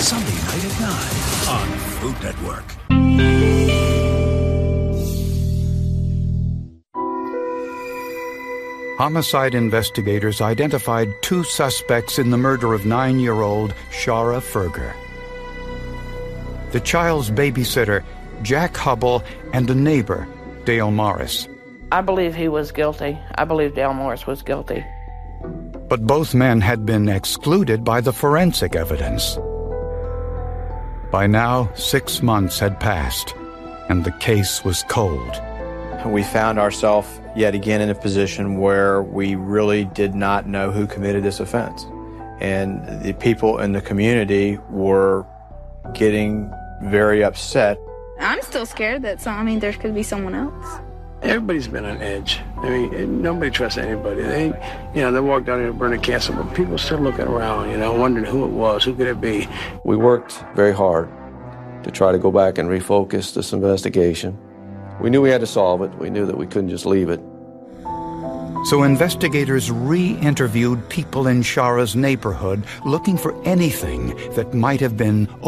Sunday night at 9 on Food Network. Homicide investigators identified 2 suspects in the murder of 9-year-old Shara Ferger. The child's babysitter, Jack Hubble, and a neighbor, Dale Morris. I believe he was guilty. I believe Dale Morris was guilty. But both men had been excluded by the forensic evidence. By now, 6 months had passed, and the case was cold. We found ourselves yet again in a position where we really did not know who committed this offense. And the people in the community were getting very upset. I'm still scared that there could be someone else. Everybody's been on edge. Nobody trusts anybody. They walk down here and burn a castle, but people still looking around, wondering who it was, who could it be. We worked very hard to try to go back and refocus this investigation. We knew we had to solve it. We knew that we couldn't just leave it. So investigators re-interviewed people in Shara's neighborhood looking for anything that might have been